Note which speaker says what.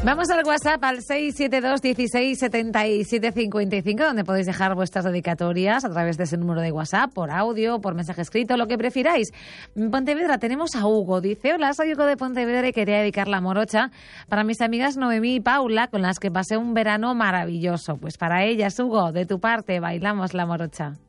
Speaker 1: Vamos al WhatsApp al 672 16 77 55, donde podéis dejar vuestras dedicatorias a través de ese número de WhatsApp, por audio, por mensaje escrito, lo que prefiráis. En Pontevedra tenemos a Hugo. Dice: hola, soy Hugo de Pontevedra y quería dedicar la morocha para mis amigas Noemí y Paula, con las que pasé un verano maravilloso. Pues para ellas, Hugo, de tu parte, bailamos la morocha.